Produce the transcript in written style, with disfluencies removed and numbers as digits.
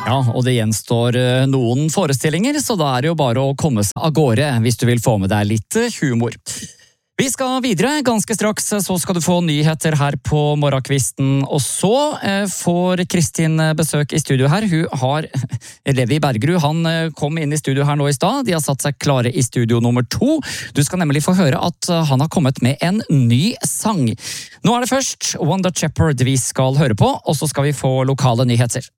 Ja, og det gjenstår noen forestillinger, så da det jo bare å komme seg av gårde hvis du vil få med deg litt humor. Vi skal videre, ganske straks så skal du få nyheter her på morgenkvisten, og så får Kristin besøk i studio her. Hun har Levi Bergerud, han kom inn i studio her nå i stad, de har satt seg klare i studio nummer 2. Du skal nemlig få høre at han har kommet med en ny sang. Nå det først Wonder Shepherd vi skal høre på, og så skal vi få lokale nyheter.